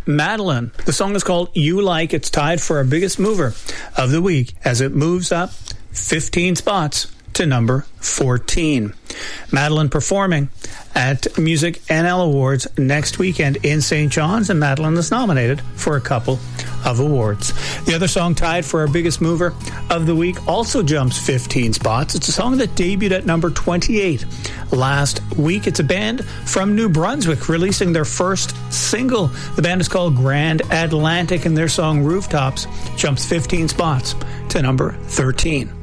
Madeline. The song is called You Like. It's tied for our biggest mover of the week as it moves up 15 spots to number 14. Madeline performing at Music NL Awards next weekend in St. John's, and Madeline is nominated for a couple of awards. The other song tied for our biggest mover of the week also jumps 15 spots. It's a song that debuted at number 28 last week. It's a band from New Brunswick releasing their first single. The band is called Grand Atlantic, and their song Rooftops jumps 15 spots to number 13.